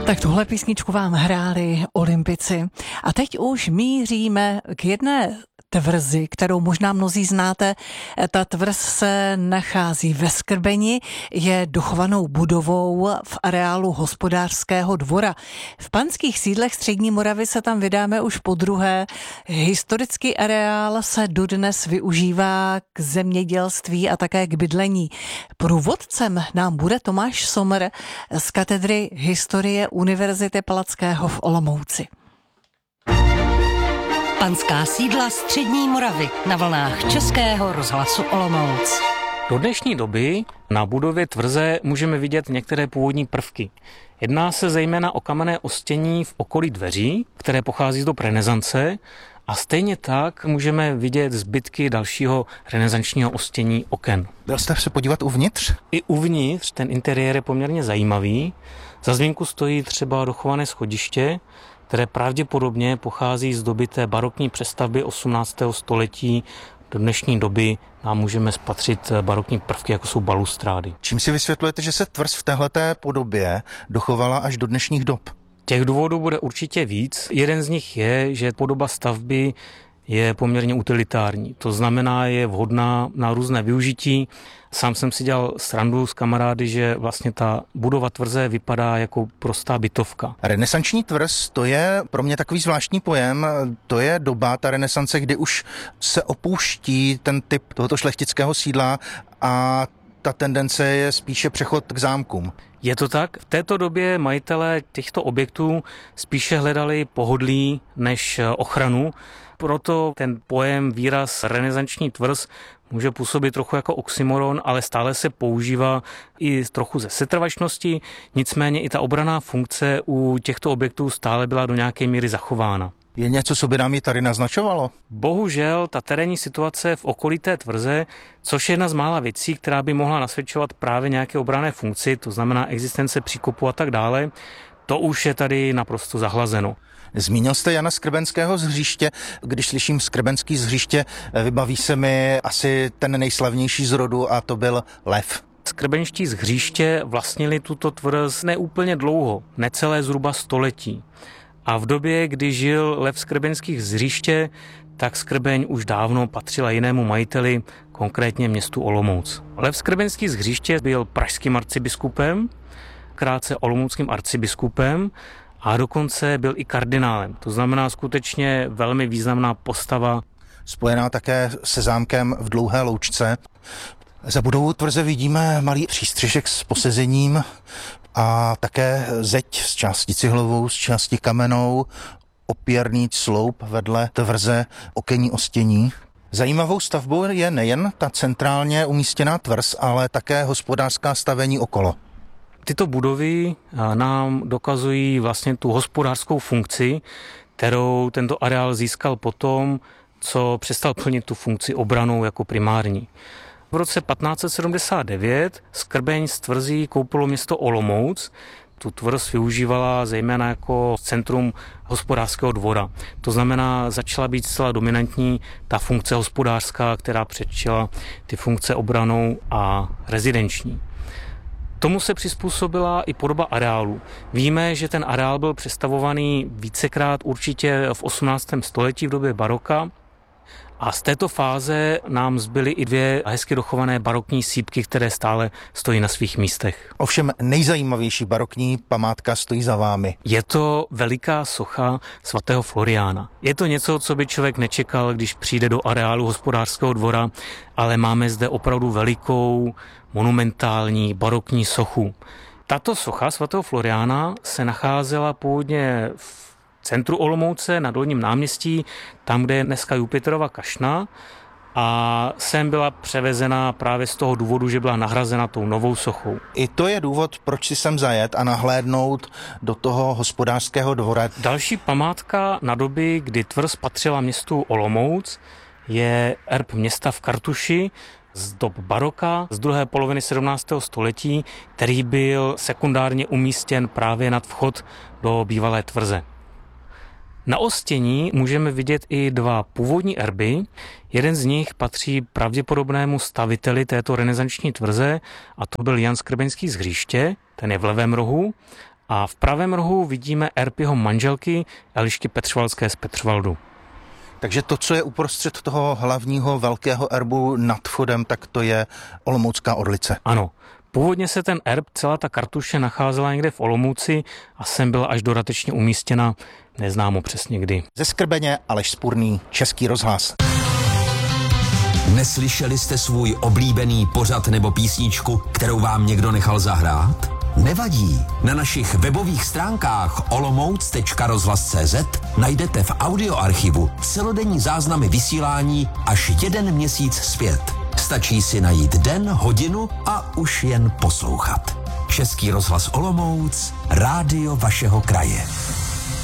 Tak tuhle písničku vám hráli Olympici. A teď už míříme k jedné tvrzi, kterou možná mnozí znáte. Ta tvrz se nachází ve Skrbeni, je dochovanou budovou v areálu Hospodářského dvora. V panských sídlech Střední Moravy se tam vydáme už podruhé. Historický areál se dodnes využívá k zemědělství a také k bydlení. Průvodcem nám bude Tomáš Sommer z katedry historie Univerzity Palackého v Olomouci. Panská sídla Střední Moravy na vlnách Českého rozhlasu Olomouc. Do dnešní doby na budově tvrze můžeme vidět některé původní prvky. Jedná se zejména o kamenné ostění v okolí dveří, které pochází z dob renesance, a stejně tak můžeme vidět zbytky dalšího renesančního ostění oken. Byl jste se podívat uvnitř? I uvnitř ten interiér je poměrně zajímavý. Za zmínku stojí třeba dochované schodiště, které pravděpodobně pochází z doby té barokní přestavby 18. století. Do dnešní doby nám můžeme spatřit barokní prvky, jako jsou balustrády. Čím si vysvětlujete, že se tvrz v téhleté podobě dochovala až do dnešních dob? Těch důvodů bude určitě víc. Jeden z nich je, že podoba stavby je poměrně utilitární. To znamená, je vhodná na různé využití. Sám jsem si dělal srandu s kamarády, že vlastně ta budova tvrze vypadá jako prostá bytovka. Renesanční tvrz, to je pro mě takový zvláštní pojem. To je doba, ta renesance, kdy už se opouští ten typ tohoto šlechtického sídla a ta tendence je spíše přechod k zámkům. Je to tak? V této době majitelé těchto objektů spíše hledali pohodlí než ochranu. Proto ten pojem, výraz renesanční tvrz může působit trochu jako oxymoron, ale stále se používá i trochu ze setrvačnosti. Nicméně i ta obranná funkce u těchto objektů stále byla do nějaké míry zachována. Je něco, co by nám ji tady naznačovalo? Bohužel ta terénní situace v okolí té tvrze, což je jedna z mála věcí, která by mohla nasvědčovat právě nějaké obranné funkci, to znamená existence příkopu a tak dále, to už je tady naprosto zahlazeno. Zmínil jste Jana Skrbenského z Hříště. Když slyším Skrbenský z Hříště, vybaví se mi asi ten nejslavnější z rodu a to byl Lev. Skrbenští z Hříště vlastnili tuto tvrz neúplně dlouho, necelé zhruba století. A v době, kdy žil Lev Skrbenských z Hříště, tak Skrbeň už dávno patřila jinému majiteli, konkrétně městu Olomouc. Lev Skrbenský z Hříště byl pražským arcibiskupem, krátce olomouckým arcibiskupem, a dokonce byl i kardinálem. To znamená skutečně velmi významná postava. Spojená také se zámkem v Dlouhé Loučce. Za budovou tvrze vidíme malý přístřešek s posezením a také zeď z části cihlovou, z části kamennou, opěrný sloup vedle tvrze, okenní ostění. Zajímavou stavbou je nejen ta centrálně umístěná tvrz, ale také hospodářská stavení okolo. Tyto budovy nám dokazují vlastně tu hospodářskou funkci, kterou tento areál získal potom, co přestal plnit tu funkci obranou jako primární. V roce 1579 Skrbeň z tvrzí koupilo město Olomouc. Tu tvrz využívala zejména jako centrum hospodářského dvora. To znamená, začala být zcela dominantní ta funkce hospodářská, která předčila ty funkce obranou a rezidenční. Tomu se přizpůsobila i podoba areálu. Víme, že ten areál byl přestavovaný vícekrát určitě v 18. století v době baroka a z této fáze nám zbyly i dvě hezky dochované barokní sýpky, které stále stojí na svých místech. Ovšem nejzajímavější barokní památka stojí za vámi. Je to veliká socha svatého Floriána. Je to něco, co by člověk nečekal, když přijde do areálu hospodářského dvora, ale máme zde opravdu velikou monumentální barokní sochu. Tato socha svatého Floriána se nacházela původně v centru Olomouce na Dolním náměstí, tam, kde je dneska Jupiterova kašna, a sem byla převezena právě z toho důvodu, že byla nahrazena tou novou sochou. I to je důvod, proč si sem zajet a nahlédnout do toho hospodářského dvora. Další památka na doby, kdy tvrz patřila městu Olomouc, je erb města v Kartuši z dob baroka, z druhé poloviny 17. století, který byl sekundárně umístěn právě nad vchod do bývalé tvrze. Na ostění můžeme vidět i dva původní erby. Jeden z nich patří pravděpodobnému staviteli této renesanční tvrze a to byl Jan Skrbeňský z Hříště, ten je v levém rohu. A v pravém rohu vidíme erb jeho manželky Elišky Petřvalské z Petřvaldu. Takže to, co je uprostřed toho hlavního velkého erbu nad vchodem, tak to je olomoucká orlice. Ano. Původně se ten erb, celá ta kartuše nacházela někde v Olomouci a sem byla až dodatečně umístěna, neznámo přesně kdy. Ze Skrbeně Aleš Spurný, Český rozhlas. Neslyšeli jste svůj oblíbený pořad nebo písničku, kterou vám někdo nechal zahrát? Nevadí. Na našich webových stránkách olomouc.rozhlas.cz najdete v audioarchivu celodenní záznamy vysílání až 1 měsíc zpět. Stačí si najít den, hodinu a už jen poslouchat. Český rozhlas Olomouc, rádio vašeho kraje.